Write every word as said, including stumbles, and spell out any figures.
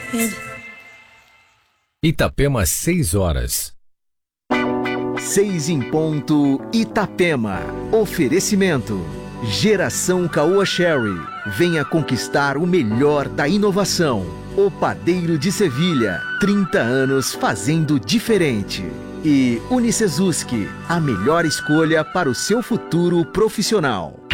Ele. Itapema, seis horas. Seis em ponto, Itapema. Oferecimento. Geração Caoa Sherry. Venha conquistar o melhor da inovação. O Padeiro de Sevilha. trinta anos fazendo diferente. E Unicesuski, a melhor escolha para o seu futuro profissional.